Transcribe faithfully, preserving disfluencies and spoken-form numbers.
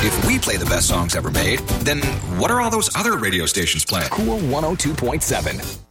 If we play the best songs ever made, then what are all those other radio stations playing? Cool one oh two point seven.